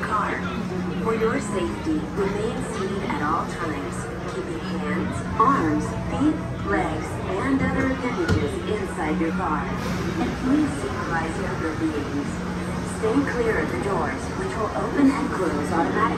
car. For your safety, remain seated at all times, keeping hands, arms, feet, legs, and other appendages inside your car. And please supervise younger beings. Stay clear of the doors, which will open and close automatically.